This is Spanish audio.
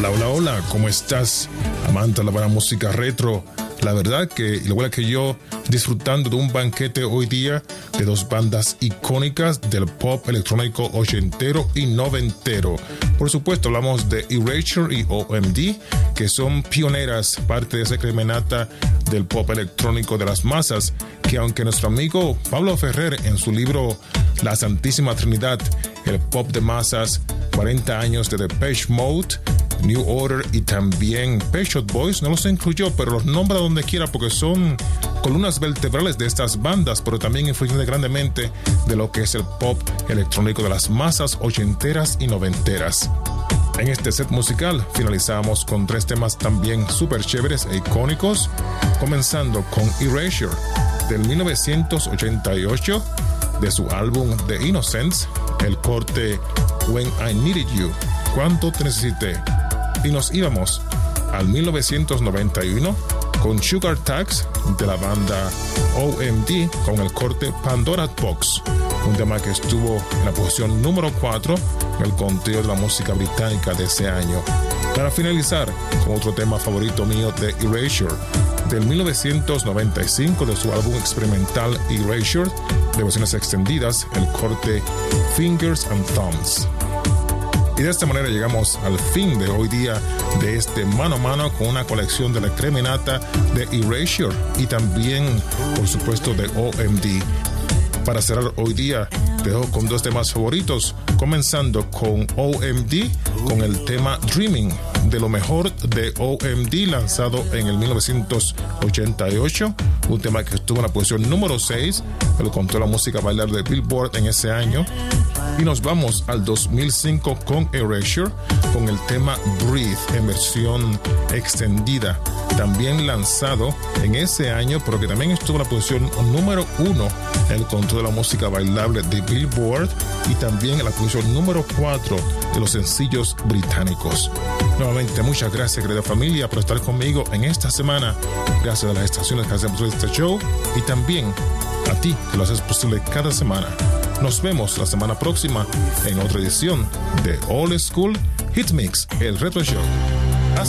Hola, ¿cómo estás? Amante de la buena música retro. La verdad que, igual que yo, disfrutando de un banquete hoy día de dos bandas icónicas del pop electrónico ochentero y noventero. Por supuesto, hablamos de Erasure y OMD, que son pioneras, parte de esa cremenata del pop electrónico de las masas, que aunque nuestro amigo Pablo Ferrer en su libro La Santísima Trinidad, el pop de masas, 40 años de Depeche Mode, New Order y también Pet Shop Boys, no los incluyó, pero los nombra donde quiera porque son columnas vertebrales de estas bandas, pero también influyen grandemente de lo que es el pop electrónico de las masas ochenteras y noventeras. En este set musical finalizamos con tres temas también súper chéveres e icónicos, comenzando con Erasure del 1988 de su álbum The Innocents, el corte When I Needed You, ¿Cuánto te necesité? Y nos íbamos al 1991 con Sugar Tax de la banda OMD con el corte Pandora's Box, un tema que estuvo en la posición número 4 en el conteo de la música británica de ese año. Para finalizar con otro tema favorito mío de Erasure del 1995 de su álbum experimental Erasure de versiones extendidas, el corte Fingers and Thumbs. Y de esta manera llegamos al fin de hoy día de este mano a mano con una colección de la cremenata de Erasure y también, por supuesto, de OMD. Para cerrar hoy día, te dejo con dos temas favoritos, comenzando con OMD, con el tema Dreaming, de lo mejor de OMD, lanzado en el 1988, un tema que estuvo en la posición número 6, pero contó la música bailar de Billboard en ese año. Y nos vamos al 2005 con Erasure, con el tema Breathe en versión extendida, también lanzado en ese año, pero que también estuvo en la posición número 1 en el control de la música bailable de Billboard y también en la posición número 4 de los sencillos británicos. Nuevamente, muchas gracias, querida familia, por estar conmigo en esta semana. Gracias a las estaciones que hacen posible este show y también a ti que lo haces posible cada semana. Nos vemos la semana próxima en otra edición de Old School Hit Mix, el Retro Show.